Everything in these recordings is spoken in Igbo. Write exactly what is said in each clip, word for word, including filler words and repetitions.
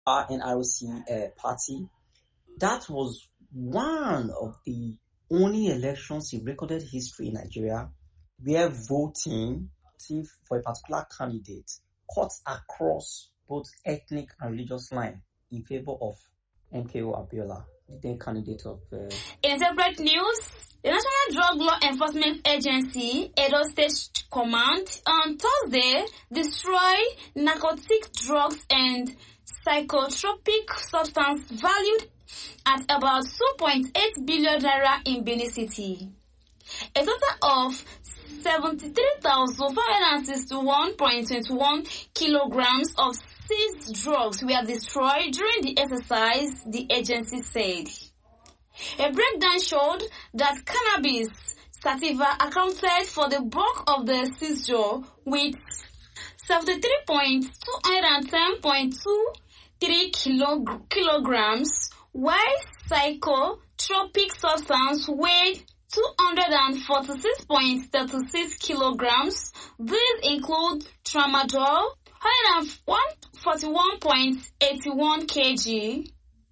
N R C uh, party. That was one of the only elections in recorded history in Nigeria where voting for a particular candidate cuts across both ethnic and religious lines in favor of M K O Abiola, the then candidate of... Uh... In separate news, the National Drug Law Enforcement Agency, Edo State Command, on Thursday destroyed narcotic drugs and psychotropic substance valued at about two point eight billion naira in Benin City. A total of seventy-three thousand five hundred sixty-one point two one kilograms of seized drugs were destroyed during the exercise, the agency said. A breakdown showed that cannabis sativa accounted for the bulk of the seizure with seventy-three point two one zero point two three kilog- kilograms, while psychotropic substance weighed two hundred forty-six point three six kilograms. These include tramadol, one hundred forty-one point eight one kilograms,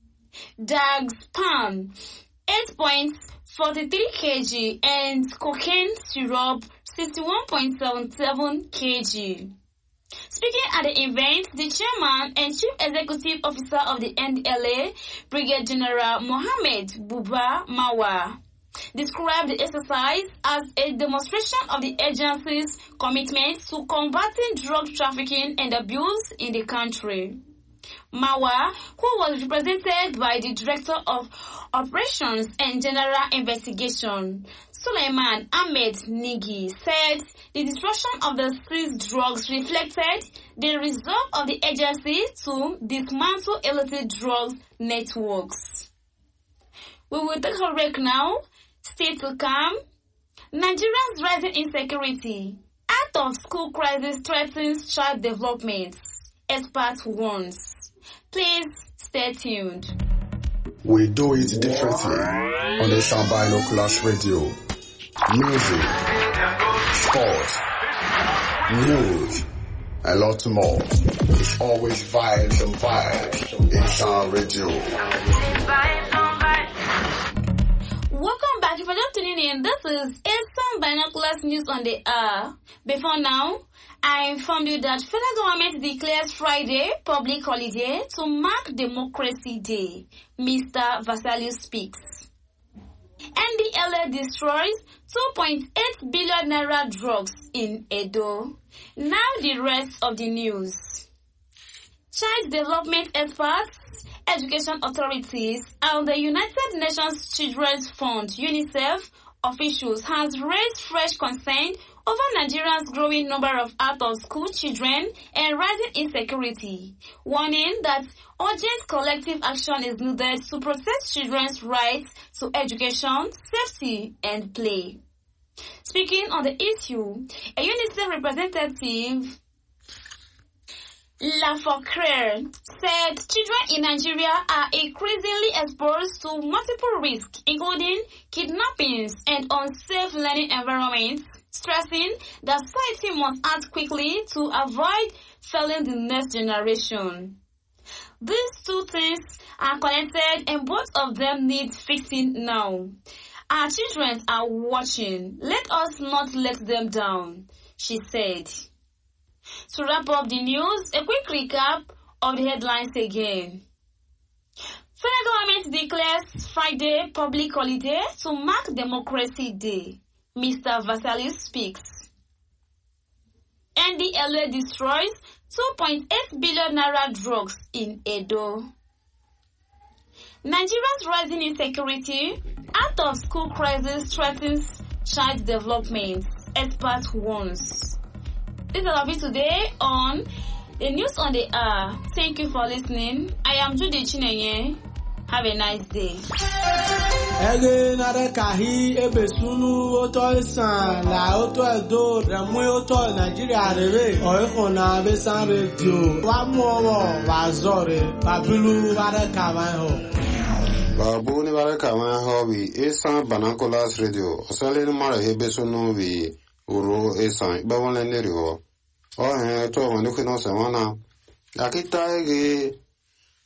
Dagspam, eight point four three kilograms, and cocaine syrup, sixty-one point seven seven kilograms. Speaking at the event, the chairman and chief executive officer of the N D L A, Brigadier General Mohammed Buba Mawa, described the exercise as a demonstration of the agency's commitment to combating drug trafficking and abuse in the country. Mawa, who was represented by the Director of Operations and General Investigation, Suleiman Ahmed Nigi, said the destruction of the seized drugs reflected the resolve of the agency to dismantle illicit drug networks. We will take a break now. Stay to calm. Nigeria's rising insecurity. Out-of-school crisis threatens child development. Experts warns. Please stay tuned. We do it differently on the Sound Binoculars Radio. Music, sports, news, a lot more. It's always vibes and vibes in Sound Radio. Welcome back. If you're just tuning in, this is Sound Binoculars News on the Air. Before now, I informed you that federal government declares Friday public holiday to mark Democracy Day. Mister Vasalius speaks. N D L A destroys two point eight billion naira drugs in Edo. Now the rest of the news. Child development experts, education authorities, and the United Nations Children's Fund (UNICEF) officials has raised fresh concern over Nigeria's growing number of out-of-school children and rising insecurity, warning that urgent collective action is needed to protect children's rights to education, safety, and play. Speaking on the issue, a UNICEF representative, Lafocre, said children in Nigeria are increasingly exposed to multiple risks, including kidnappings and unsafe learning environments, stressing that society must act quickly to avoid failing the next generation. These two things are connected and both of them need fixing now. Our children are watching. Let us not let them down, she said. To wrap up the news, a quick recap of the headlines again. Federal government declares Friday public holiday to mark Democracy Day. Mister Vasalius speaks. N D L A destroys two point eight billion naira drugs in Edo. Nigeria's rising insecurity, out-of-school crisis threatens child development, expert warns. This is all of it today on the News on the Air. Thank you for listening. I am Judy Chinenye. Have a nice day. Ege nare kahi ebe sunu oto isan la oto edo remu oto Nigeria rere oiko na besan radio wa mu owo wa zore babilu bare kawan ho babu ni bare kawan ho bi Sound Binoculars Radio osale ni mara hebe sunu bi uro esan ba won le neri ho o he to won ni kino se wona akita ege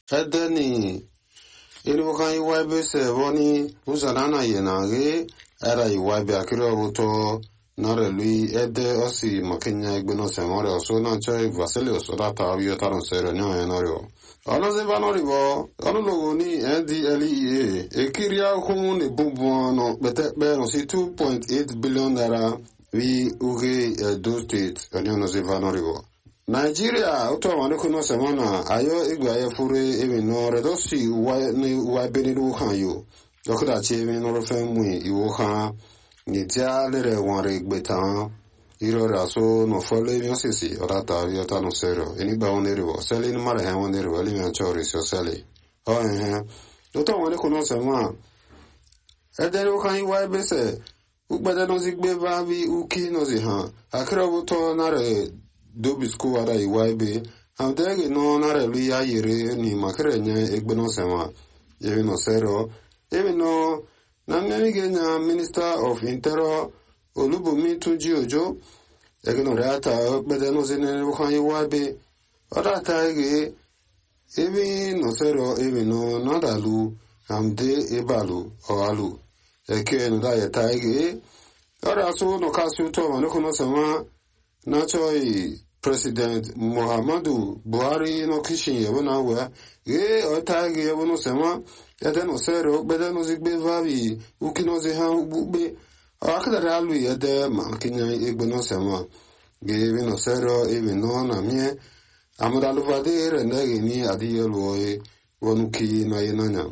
Edeni Ilibukan Iwaibe Seboni Uzanana Yenage Era Iwaibe Akira Buto Nare lui Ede Osi Makenya Igbeno Semore Osona Choi Vasilio Sodata Abiotano Serenio Enorio. Ono Zevanorivo, Ono Logoni N D L E A Ekiria Humuni Bubuano Betebeno si two point eight billion naira vi uge Edo State Ono Zevanorivo. Nigeria uto manikuno semana ayo igwa ya fure emi no redosi wa ni wa beniru han yo dokda che emi no fenmu iwo han ni dia lere wanre gbetan iro raso no fole mi osisi orata yo ta no sero eni ba oneriwo sele ni mara han oneriwo li mi chori so sele o eh uto manikuno semana edero kan iwa bese ugbede no zigbe ba bi uki no zi han akra buto na re Dobisco ara iwaibe amdege no nare lui ayere ni makrenya egbeno sema yevi no sero yevi no na mmegenya Minister of Interior Olubumi Tunji Ojo egeno reata bedeno zene bukan iwaibe orata ege yevi no sero yevi no nadalu amde ebalu oalu eke no da yeta ege ora so no kasu to no kono sema Nachoi President Muhammadu Buhari no kishin yebona wa ge otagi yebono sema yadeno sero bedeno zigbe vavi ukino ze han ubbe akadara alu yede makinya egbeno sema ge bino sero even no na mie amadalu vadere ndege ni adiyelo e wonuki na yenanya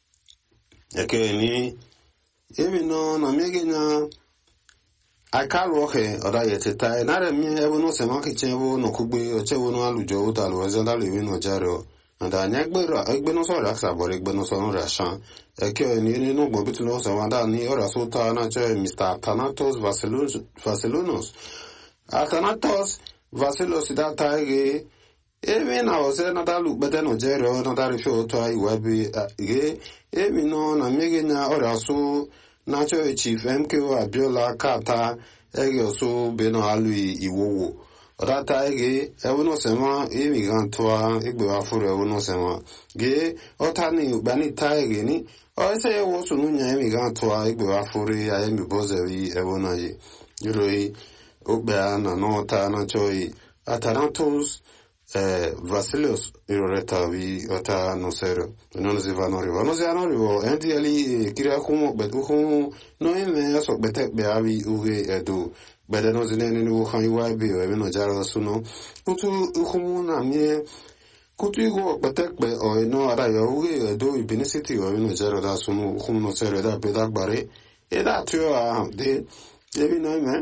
yake ni even no na megenya Akalu oke oda yeteta nare mi ebu no sema ke chebu no kugbe ochebu no alujo utalu ezenda lewe no jaro anda nyagbero egbe no so raksa bore egbe no so no rashan eke ni ni no gbo bitu no so wanda ni ora so ta na che Mister Thanatos Vasilos Vasilonos Athanatos Vasilos da taige emi na ose na dalu bete no jero na dari fio to ai webi ge emi no na megenya ora so Nacho Chief M K O Abiola Kata ege oso beno alui iwowo. Orata ege ewono sema imigrantoa igbe wafuru ewono sema. Ge otani ubani ta ege ni oese ewo sunu nya imigrantoa igbe wafuru ya emi bozewi ewona ye. Yuroi ubea na nota nachoi Athanatos Eh, Vasilios iroreta vi ota no sero non si vanno rivo non si hanno rivo e di ali kira como betu como no ime aso bete be avi uge edu bede no zinene ni wo kan iwa bi o no jaro suno kutu como na mie kutu igo bete be o no ara yo uge edu ibinity o no jaro da suno como no sero da be da gbare e da tio a de e bi no ime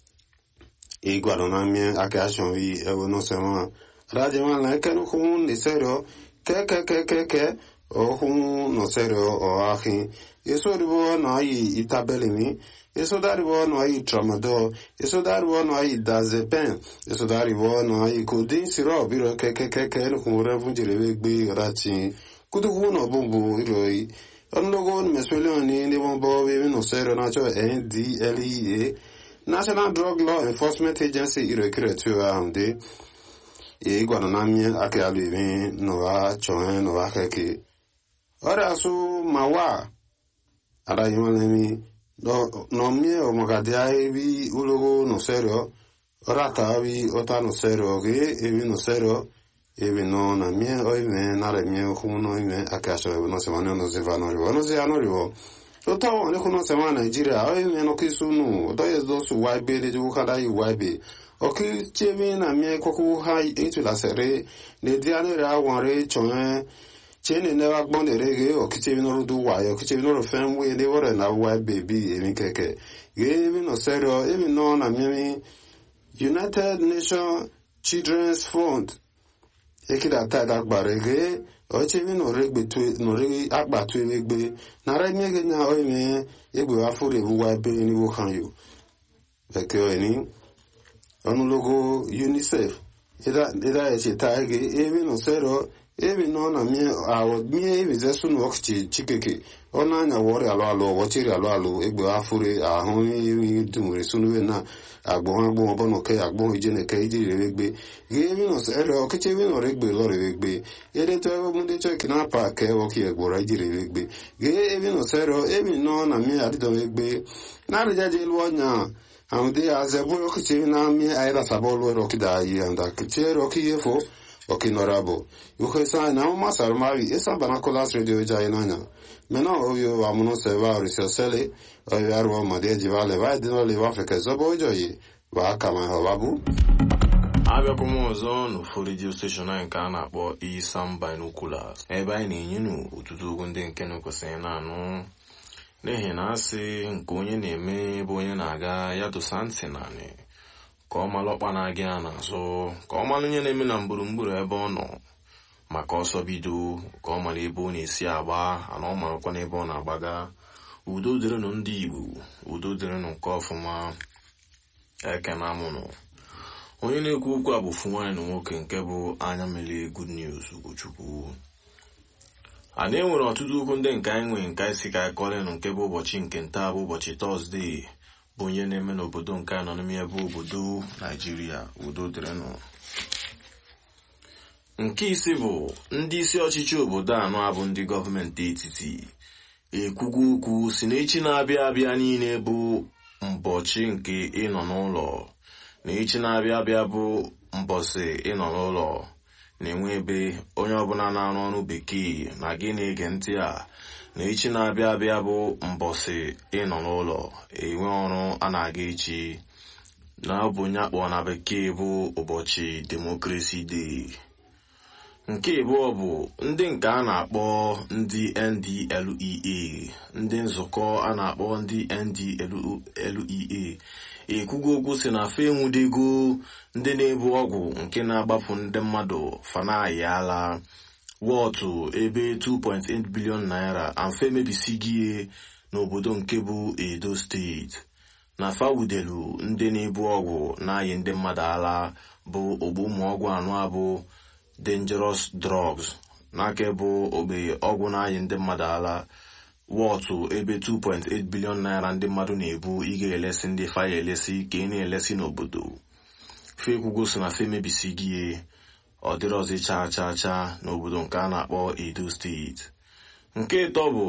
e guardo na mie akashon vi e no sema Rajaman la que no como ni serio que que que que que o como no serio o ahi eso ribo no hay itabelimi eso daribo no hay tramadol eso daribo no hay dazepin eso daribo no hay codeine syrup biro que que que que no como revunjire gbe rati kudu no bombo iroi onno go me suelo ni ni bombo be no serio na cho N D L E A National Drug Law Enforcement Agency iro creature amde e guarda na mia ake aluvi no va choen no va ke ora su mawa ara yimani no no mie o magadia e vi ulogo no serio ora ta vi ota no serio ge e vi no serio e vi no na mie o me na re mie como no me ake aso no se vanno no se vanno rivo no se hanno rivo to to ne kono se ma Nigeria o me no kisunu do yes do su why be de ju kada yi why be Oki chemi na mie koku hai into la sere ne diane ra wanre chon chene ne wa gbon de rege oki chemi no du wa oki chemi no fen we de wore na wa baby emi keke ge mi no sero emi no na mie United Nations Children's Fund ekida ta da gbarege o chemi no regbe tu no rege agba tu egbe na re mie ge nya o mi egbe wa fure bu wa be ni wo kan yo eke eni Ono logo UNICEF ida ida eche taige evi no sero emi no na mi awo mi emi zesu no okchi chikeke ona anya wori alo alo wochiri alo alo egbe afure ahun ni dumure sunu na agbo agbo obono ke agbo ijene ke ijire egbe emi no se ero okiche mi no regbe lo regbe ere to mo de check na pa ke oki egbora ijire egbe emi no se ero emi no na mi adido egbe na rejaje lu onya amde azebu okiche na mi aida sabolo ro kidai anda kiche ro kiyefo okinorabo yukhesa na masar mari esa banakolas radio jainanya mena ovyo wamuno seva risosele oyarwo madeji vale vai dino le wafeka zobo joyi wa kama hababu abịa kuma ọzọ n'ofu redio station anyị nke a na-akpọ Isam Binoculars ebe anyị na-enye ụtụtụ okwu ndị nke na-ekwesịghị na-anụ n'ihi na asị nke onye na-eme bụ onye na-aga ya dosa ntị naanị ka ọ malụ ọkpa na-aga ya n'azụ ka ọ malụ onye na-eme na mgburugburu ebe ọ nọ maka ọsọ bido ka ọ mara ebe ọ na-esi agba ana ọ marakwa n'ebe ọ na-agbaga. Udo dịrịnụ ndị Igbo, udo dịrịnụ nke ọfụma. Ekena mụnụ onye na-ekwu okwu a bụ ofu nwaanyị na nwoke nke bụ anya mele Good News Ugochukwu. Anyị enwere ọtụtụ okwu ndị nke anyị nwere nke anyị si ka anyị kọrịnụ nke bụ ụbọchị nke nta bụ ụbọchị Tọzdee bụ onye na-eme n'obodo nke anọ n'ime ebe obodo Naijiria. Udo dịrịnụ. Nke isi bụ ndị isi ọchịchị obodo anọ abụ ndị gọọmenti etiti ekwugo okwu si na echi na-abịa abịa niile bụ mbọchị nke ịnọ n'ụlọ na echi na-abịa abịa bụ mbọsị ịnọ n'ụlọ na-enwe ebe onye ọbụla na-arụ ọrụ bekee na gị na-ege ntị a na echi na-abịa abịa bụ mbọsị ịnọ n'ụlọ enwe ọrụ a na-aga echi na ọ bụ onye akpọ na bekee bụ ụbọchị Democracy Day. Nke abụọ bụ ndị nke a na-akpọ ndị N D L E A, ndị nzukọ a na-akpọ ndị N D L E A ekwugo okwu si na fe enwudego ndị na-ebu ọgwụ nke na-agbapụ ndị mmadụ fanaghị ala wọtụ ebe two point eight billion naira amfe mebisigie n'obodo nke bụ Edo steeti na fawudelu ndị na-ebu ọgwụ na-ayị ndị mmadụ ala bụ ogbu ụmụ ọgwụ anụ abụ dangerous drugs n'aka bụ ogbe ọgwụ na-ayị ndị mmadụ ala wọtụ ebe two point eight billion naira ndị mmadụ na-ebu ị ga-elesi ndị faya elesi ka ị na-elesi n'obodo fekwugo so na fe mebisigie ọ dịrọzi chaa chaa chaa n'obodo nke a na-akpọ Edo steeti. Nke ịtọ bụ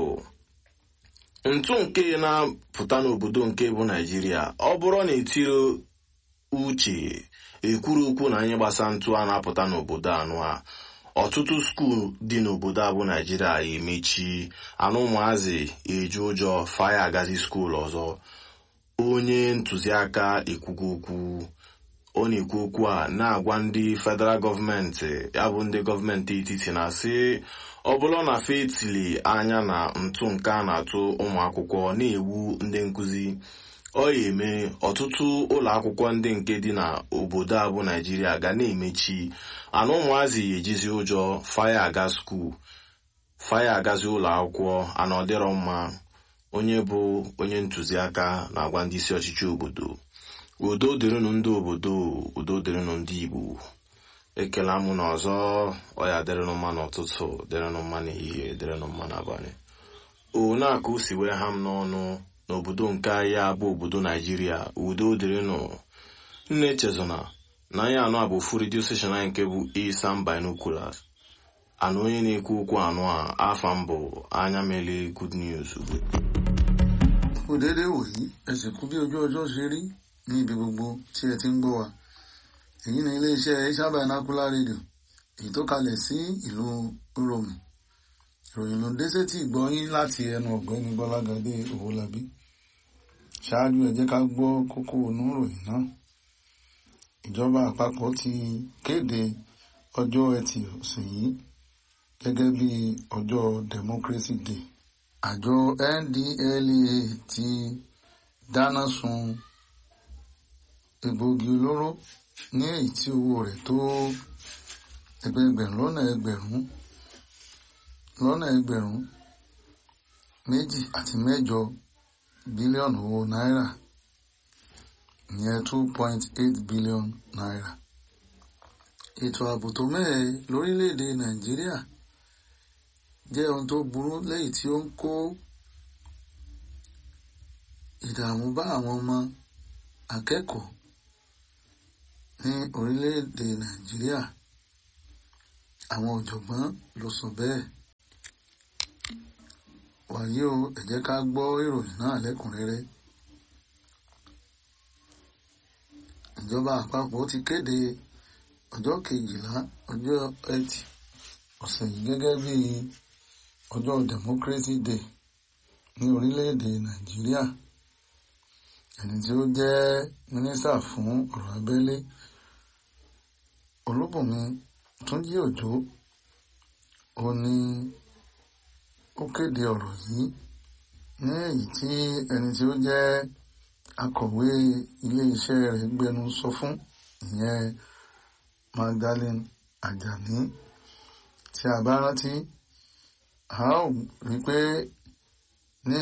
ntụ nke na-apụta n'obodo nke bụ Naijiria. Ọ bụrụ na etiri uche ekwuru okwu na anyị gbasa ntụ a na-apụta n'obodo anụ a, ọtụtụ skuul dị n'obodo a bụ Naijiria emechi anụ ụmụazị eju ụjọ faya agazi skuul ọzọ. Onye ntụziaka ekwugo okwu ọ na-ekwu okwu a na-agwa ndị federal gọọmenti ya bụ ndị gọọmenti etiti na-asị ọ bụrụ na fetili anya na ntụ nke a na-atụ ụmụ akwụkwọ na-ewu ndị nkụzi ọ ya eme ọtụtụ ụlọ akwụkwọ ndị nke dị na obodo a bụ Naijiria ga na-emechi anụ ụmụazị ejizi ụjọ faya aga skuul faya agazi ụlọ akwụkwọ ana ọ dịrọ mma. Onye bụ onye ntụziaka na-agwa ndị isi ọchịchị obodo udo dịrịnụ ndị obodo, udo dịrịnụ ndị Igbo. Ekele amụ na ọzọ ọya dịrịnụ mma n'ụtụtụ, dịrịnụ mma n'ehihie, dịrịnụ mma n'abalị. O na-aka o si wee ha m n'ọnụ n'obodo nke anyị bụ obodo Naijiria. Udo dịrịnụ. Nne Chezona na anyị anụ a bụ ofu redio station anyị nke bụ Isam Binoculars. Anụ onye na-ekwu okwu anụ a afa mbụ anya mele Good News. Òdédé wòyí ẹsẹ̀ kú bí ojú ọjọ́ ṣe rí ní ibi gbogbo tí ẹ ti ń gbọ́ wa. Èyí ni iléeṣẹ́ Isam Binocular Radio èyí tó kalẹ̀ sí ìlú Uromi. Ìròyìn ló ń dé sétí ìgbọ́yín láti ẹnu ọ̀gbẹ́ni Gbọ́lágadé Owólabí. Ṣáájú ẹ jẹ́ ká gbọ́ kókó inú ìròyìn náà. Ìjọba àpapọ̀ ti kéde ọjọ́ Ẹtì ọ̀sẹ̀ yìí gẹ́gẹ́ bí ọjọ́ Democracy Day. Àjọ N D L E A ti dáná sun egbògi olóró ní èyí tí owó rẹ̀ tó ẹgbẹ̀ẹgbẹ̀rún lọ́nà ẹgbẹ̀rún lọ́nà ẹgbẹ̀rún méjì àti mẹ́jọ bílíọ̀nù owó náírà, ìyẹn two point eight billion naira. ètò ààbò tó mẹ́hẹ lórílẹ̀‐èdè Nàìjíríà jẹ́ ohun tó burú lẹ́yìn tí ó ń kó ìdààmú bá àwọn ọmọ akẹ́kọ̀ọ́ ní orílẹ̀‐èdè Nàìjíríà. Àwọn ọ̀jọ̀gbọ́n ló sọ bẹ́ẹ̀. Wàyí o, ẹ jẹ́ ká gbọ́ ìròyìn náà lẹ́kùnrẹ́rẹ́. Ìjọba àpapọ̀ ti kéde ọjọ́ kejìlá ọjọ́ Ẹtì ọ̀sẹ̀ yìí gẹ́gẹ́ bí ọjọ́ Democracy Day ní orílẹ̀-èdè Nàìjíríà. Ẹni tí ó jẹ́ mínísítà fún ọ̀rọ̀ abẹ́lé Olúbùnmi Túnjí Òjó ó ní ó kéde ọ̀rọ̀ yìí ní èyí tí ẹni tí ó jẹ́ akọ̀wé ilé-iṣẹ́ rẹ̀ gbẹnu sọ fún ìyẹn Magdalene Ajani. Tí a bá rántí, a ó rí pé ní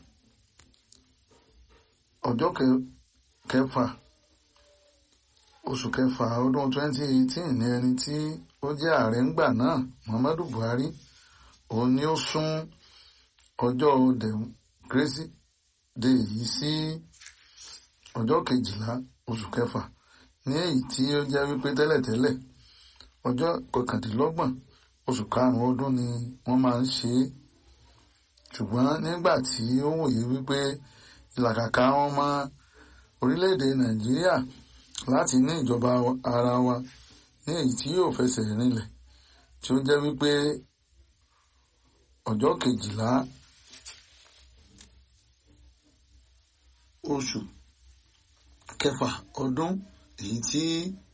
ọjọ́ kẹfà oṣù kẹfà ọdún twenty eighteen ní ẹni tí ó jẹ́ ààrẹ ńgbà náà Muhammadu Buhari òun ni ó sún ọjọ́ Democracy Day yìí sí ọjọ́ kejìlá oṣù kẹfà ní èyí tí ó jẹ́ wípé tẹ́lẹ̀tẹ́lẹ̀ ọjọ́ kọkàndínlọ́gbọ̀n oṣù karùn-ún ọdún ni wọ́n máa ń ṣe é. Ṣùgbọ́n nígbà tí ó wòye wípé ìlàkàkà wọn mọ orílẹ̀-èdè Nàìjíríà láti ní ìjọba ara wa ní èyí tí yóò fẹsẹ̀ rinlẹ̀, tí ó jẹ́ wípé ọjọ́ kejìlá oṣù kẹfà ọdún èyí tí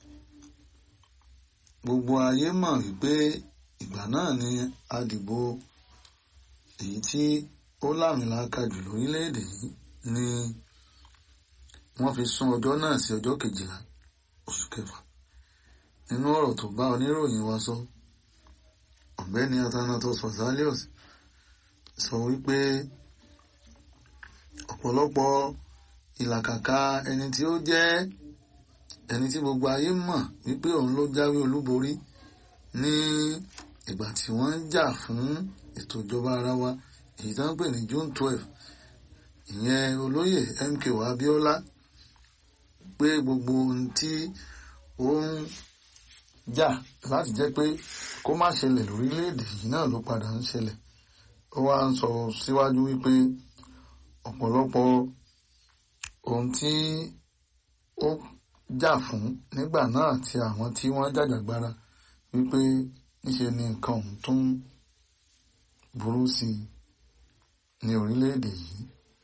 gbogbo ayé mọ̀ wípé ìgbà náà ni àdìbò èyí tí ó láàmìlàaka jù lórílẹ̀-èdè yìí ni wọ́n fi sún ọjọ́ náà sí ọjọ́ kejìlá oṣù kẹfà. Nínú ọ̀rọ̀ tó bá oníròyìn wa sọ, ọ̀gbẹ́ni Athanatos Fasalios sọ wípé ọ̀pọ̀lọpọ̀ ìlàkàkà ẹni tí ó jẹ́ ẹni tí gbogbo ayé mọ̀ wípé òun ló jáwé olúborí ní ìgbà tí wọ́n ń jà fún ètò ìjọba ara wa èyí tó ń pè ní June twelve, ìyẹn olóyè M K O Abiola, pé gbogbo ohun tí ó ń jà láti jẹ́ pé kó má ṣẹlẹ̀ lórílẹ̀‐èdè yìí náà ló padà ń ṣẹlẹ̀. Ó wá ń sọ síwájú wípé ọ̀pọ̀lọpọ̀ ohun tí ó jà fún nígbà náà àti àwọn tí wọ́n jàjàgbara wípé níṣe ni nǹkan ọ̀hún tún burú sí ní orílẹ̀-èdè yìí.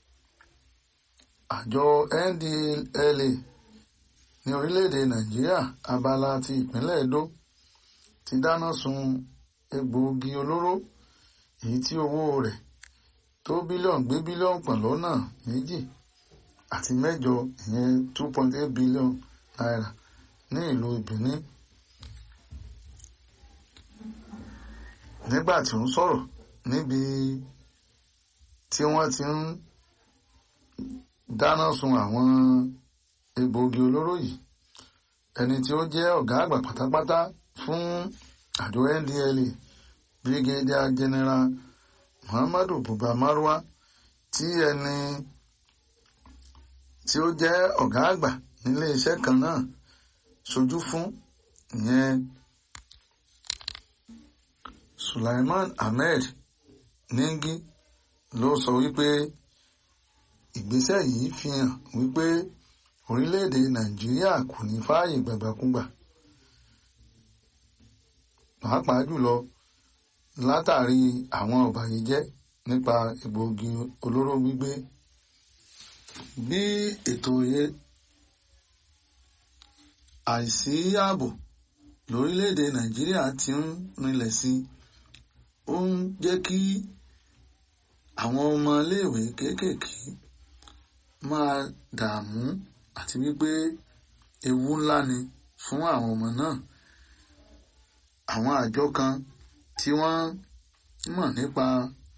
Àjọ N D L A ní orílẹ̀-èdè Nàìjíríà abala ti ìpínlẹ̀ Edo ti dáná sun egbòogi olóró èyí tí owó rẹ̀ tó bílíọ̀nù gbé bílíọ̀nù pọ̀ lọ́nà méjì àti mẹ́jọ ìyẹn two point eight billion naira ní ìlú Benin. Nígbà tí ó ń sọ̀rọ̀ níbi tí wọ́n ti ń dáná sun àwọn egbòogi olóró yìí, ẹni tí ó jẹ́ ọ̀gá àgbà pátápátá fún àjọ N D L A Brigadier General Muhammadu Buba Marwa, tí ẹni tí ó jẹ́ ọ̀gá àgbà nílé iṣẹ́ kan náà ṣojú fún ìyẹn Sulaiman Ahmed Ningi ló sọ wípé ìgbésẹ̀ yìí fi hàn wípé orílẹ̀-èdè Nàìjíríà kò ní fààyè gbàgbàkúgbà, pàápàá jùlọ látàrí àwọn ọ̀bàyéjẹ́ nípa egbòogi olóró gbígbé. Bí ètò àìsí ààbò lórílẹ̀-èdè Nàìjíríà ti ń rinlẹ̀ sí, ó ń jẹ́ kí àwọn ọmọ iléèwé kéékèèké máa dààmú àti wípé ewu ńlá ni fún àwọn ọmọ náà. Àwọn àjọ kan tí wọ́n mọ̀ nípa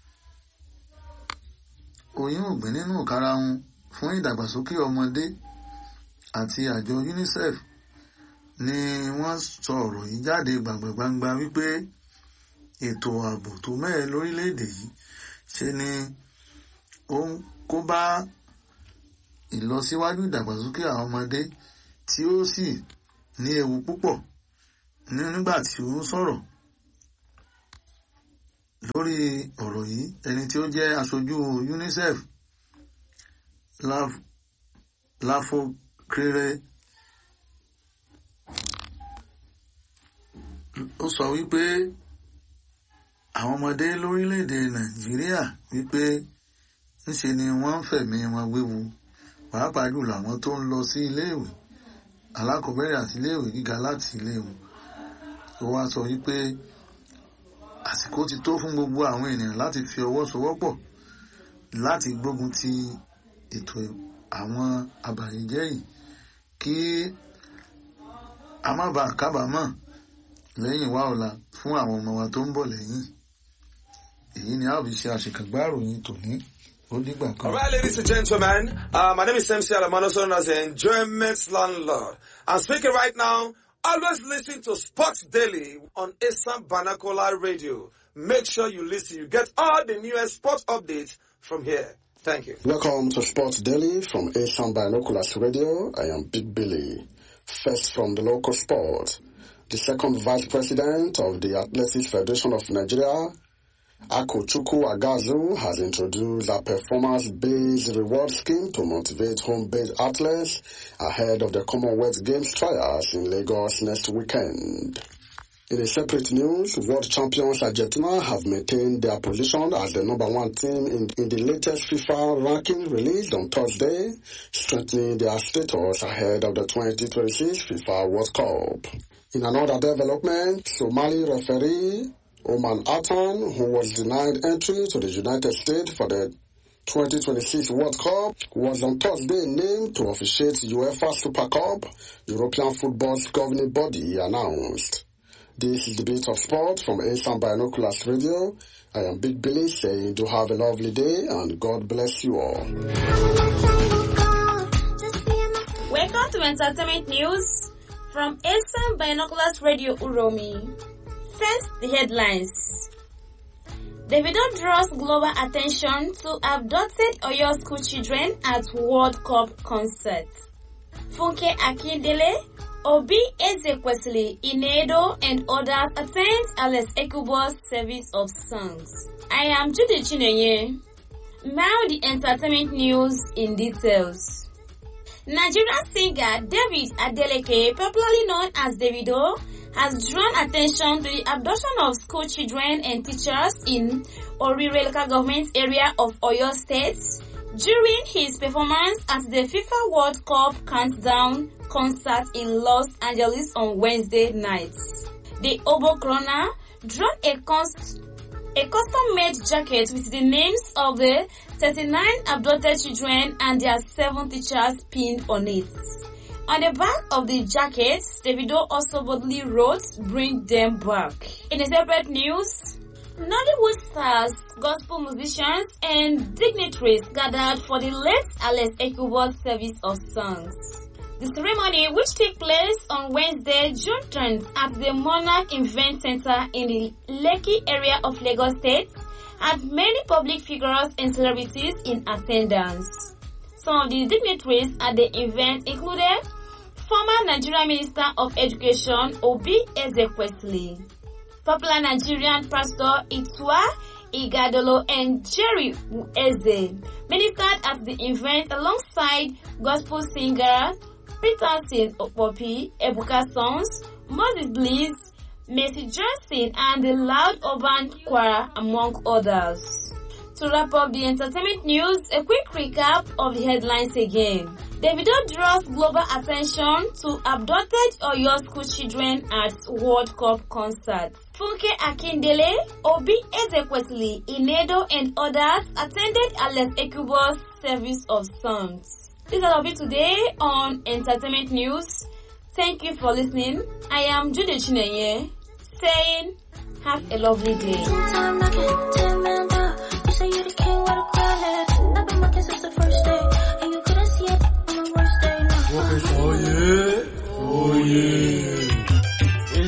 oyún ògbé nínú ìkarahun fún ìdàgbàsókè ọmọdé àti àjọ UNICEF ni wọ́n sọ ọ̀rọ̀ yìí jáde gbàngbàngbà wípé ètò ààbò tó mẹ́ẹ̀ lórílẹ̀‐èdè yìí ṣe ni ó ń kó bá ìlọsíwájú ìdàgbàsókè àwọn ọmọdé tí ó sì ní ewu púpọ̀. Nígbà tí ó ń sọ̀rọ̀ lórí ọ̀rọ̀ yìí, ẹni tí ó jẹ́ aṣojú UNICEF Láfọkéré ó sọ wípé àwọn ọmọdé lórílẹ̀‐èdè Nàìjíríà wípé ńṣe ni wọ́n ń fẹ̀mí wọn wéwu, pàápàá jùlọ àwọn tó ń lọ sí iléèwé alákọ̀ọ́bẹ̀rẹ̀ àti iléèwé gíga láti iléèwé. Ó wá sọ wípé àsìkò ti tó fún gbogbo àwọn ènìyàn láti fi ọwọ́ sowọ́pọ̀ láti gbógun ti ètò àwọn abàyéjẹ́ yìí kí a má bàa kábàámọ̀ lẹ́yìn wá ọ̀la fún àwọn ọmọ wa tó ń bọ̀ lẹ́yìn. Èyí ni a ó fi ṣe àṣekàgbá ìròyìn tòní. All right, ladies and gentlemen, uh, my name is M C Alamano, known as the Enjoyment Landlord. I'm speaking right now. Always listen to Sports Daily on Esan Banakola Radio. Make sure you listen. You get all the newest sports updates from here. Thank you. Welcome to Sports Daily from Esan Binoculars Radio. I am Big Billy. First from the local sport. The second vice president of the Athletics Federation of Nigeria, Akochukwu Agazu, has introduced a performance-based reward scheme to motivate home-based athletes ahead of the Commonwealth Games trials in Lagos next weekend. In a separate news, world champions Argentina have maintained their position as the number one team in, in the latest FIFA ranking released on Thursday, strengthening their status ahead of the twenty twenty-six FIFA World Cup. In another development, Somali referee Oman Atan, who was denied entry to the United States for the twenty twenty-six World Cup, was on Thursday named to officiate UEFA Super Cup, European football's governing body announced. This is the Beat of Sport from Esan Binoculars Radio. I am Big Billy saying do have a lovely day and God bless you all. Welcome to Entertainment News from Esan Binoculars Radio Uromi. First, the headlines. Davido draws global attention to abducted Oyo school children at World Cup concert. Funke Akindele, Obi Ezekwesili, Inedo, and others attend Alex Ekubo's service of songs. I am Judy Chinenye. Now the entertainment news in details. Nigerian singer David Adeleke, popularly known as Davido, has drawn attention to the abduction of school children and teachers in Orire local government area of Oyo State during his performance at the FIFA World Cup Countdown concert in Los Angeles on Wednesday night. The Obo Corona drawn a, const- a custom-made jacket with the names of the thirty-nine abducted children and their seven teachers pinned on it. On the back of the jacket, Davido also boldly wrote, "Bring them back." In a separate news, Nollywood stars, gospel musicians, and dignitaries gathered for the late Alex Ekubo's service of songs. The ceremony, which took place on Wednesday, June tenth, at the Monarch Event Center in the Lekki area of Lagos State, had many public figures and celebrities in attendance. Some of the dignitaries at the event included former Nigerian Minister of Education Obi Ezekwesili, popular Nigerian pastor Itua Igadolo, and Jerry Eze ministered at the event alongside gospel singer Peterson Opopi, Ebuka Sons, Moses Bliss, Mercy Johnson, and the Loud Urban Choir, among others. To wrap up the entertainment news, a quick recap of the headlines again. Davido draws global attention to abducted Oyo school children at World Cup concert. Funke Akindele, Obi Ezekwesili, Inedo, and others attended Alex Ekubo's service of songs. This is all of it today on Entertainment News. Thank you for listening. I am Judy Chinenye, saying have a lovely day. Oh yeah, oh yeah.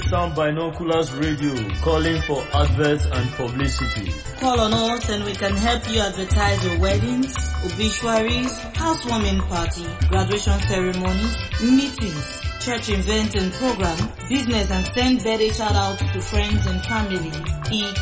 Sound Binoculars Radio, calling for adverts and publicity. Call on us and we can help you advertise your weddings, obituaries, housewarming party, graduation ceremonies, meetings, church events and program, business, and send birthday shout outs to friends and family. E